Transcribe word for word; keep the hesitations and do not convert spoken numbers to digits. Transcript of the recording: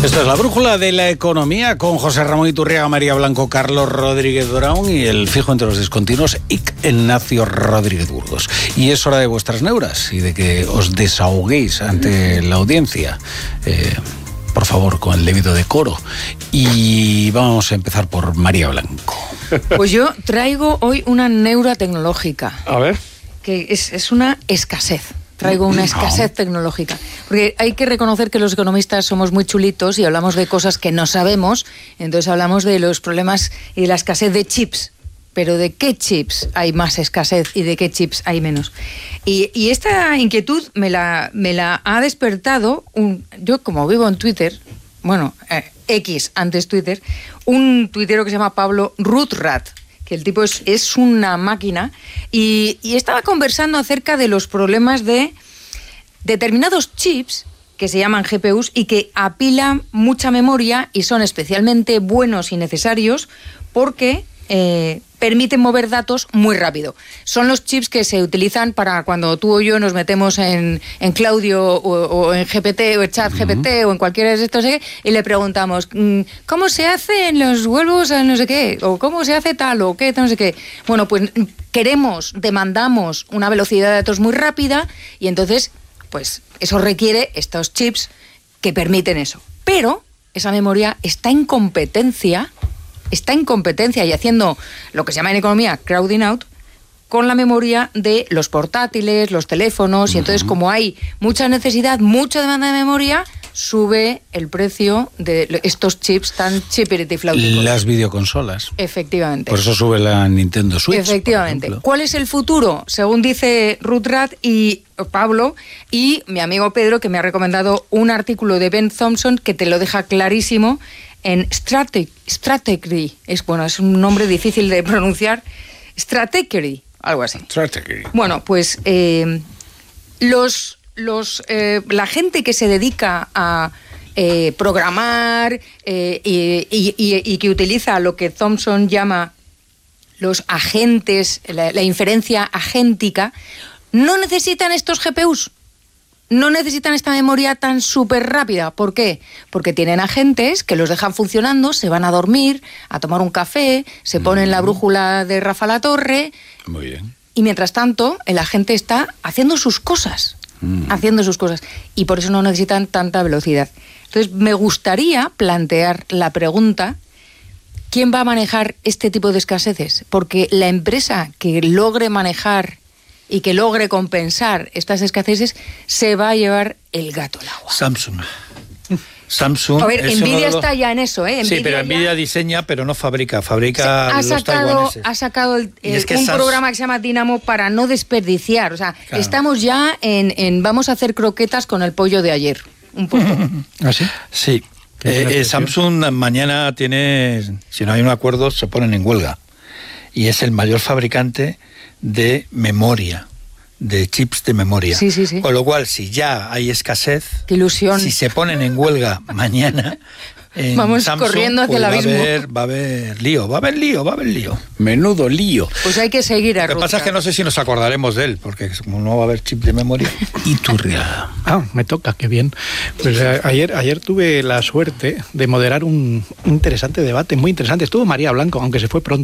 Esta es la brújula de la economía con José Ramón Iturriaga, María Blanco, Carlos Rodríguez Brown y el fijo entre los discontinuos Ignacio Rodríguez Burgos. Y es hora de vuestras neuras y de que os desahoguéis ante la audiencia. Eh, por favor, con el debido decoro. Y vamos a empezar por María Blanco. Pues yo traigo hoy una neura tecnológica. A ver. Que es, es una escasez. Traigo una escasez no. tecnológica. Porque hay que reconocer que los economistas somos muy chulitos y hablamos de cosas que no sabemos. Entonces hablamos de los problemas y de la escasez de chips. Pero ¿de qué chips hay más escasez y de qué chips hay menos? Y, y esta inquietud me la, me la ha despertado, un, yo como vivo en Twitter, bueno, eh, X antes Twitter, un tuitero que se llama Pablo Rutrat, que el tipo es, es una máquina, y, y estaba conversando acerca de los problemas de determinados chips que se llaman G P Us y que apilan mucha memoria y son especialmente buenos y necesarios porque eh, permiten mover datos muy rápido. Son los chips que se utilizan para cuando tú o yo nos metemos en, en Claudio o, o en G P T o en Chat G P T uh-huh. o en cualquiera de estos y le preguntamos ¿cómo se hacen los huevos a no sé qué? O ¿cómo se hace tal o qué? No sé qué. Bueno, pues queremos, demandamos una velocidad de datos muy rápida y entonces pues eso requiere estos chips que permiten eso. Pero esa memoria está en competencia está en competencia y haciendo lo que se llama en economía crowding out con la memoria de los portátiles, los teléfonos, uh-huh. y entonces como hay mucha necesidad, mucha demanda de memoria, sube el precio de estos chips tan chipiritifláuticos. Las videoconsolas. Efectivamente. Por eso sube la Nintendo Switch. Efectivamente. ¿Cuál es el futuro? Según dice Rutrat y Pablo y mi amigo Pedro, que me ha recomendado un artículo de Ben Thompson que te lo deja clarísimo en Strateg- Strategy, es bueno, es un nombre difícil de pronunciar, Strategy, algo así. Strategy. Bueno, pues eh, los, los, eh, la gente que se dedica a eh, programar eh, y, y, y, y que utiliza lo que Thompson llama los agentes, la, la inferencia agéntica, no necesitan estos G P Us. No necesitan esta memoria tan súper rápida. ¿Por qué? Porque tienen agentes que los dejan funcionando, se van a dormir, a tomar un café, se ponen mm. la brújula de Rafa La Torre. Muy bien. Y mientras tanto, el agente está haciendo sus cosas. Mm. Haciendo sus cosas. Y por eso no necesitan tanta velocidad. Entonces, me gustaría plantear la pregunta: ¿quién va a manejar este tipo de escaseces? Porque la empresa que logre manejar y que logre compensar estas escaseces se va a llevar el gato al agua. Samsung. Samsung. A ver, es Nvidia los... está ya en eso, ¿eh? Nvidia sí, pero Nvidia ya... diseña, pero no fabrica, fabrica ha los sacado, taiwaneses. Ha sacado el, el, es que un Samsung... programa que se llama Dynamo para no desperdiciar. O sea, claro. estamos ya en, en vamos a hacer croquetas con el pollo de ayer. Un poco. ¿Ah, sí? Sí. Eh, eh, Samsung mañana tiene, si no hay un acuerdo, se ponen en huelga. Y es el mayor fabricante de memoria, de chips de memoria. Sí, sí, sí. Con lo cual, si ya hay escasez, qué ilusión. Si se ponen en huelga mañana, en vamos Samsung, corriendo hacia pues el abismo. Va a, haber, va a haber lío, va a haber lío, va a haber lío. Menudo lío. Pues hay que seguir a Lo que pasa es que no sé si nos acordaremos de él, porque como no va a haber chip de memoria. Iturriaga. Ah, me toca, qué bien. Pues a, ayer, ayer tuve la suerte de moderar un, un interesante debate, muy interesante. Estuvo María Blanco, aunque se fue pronto.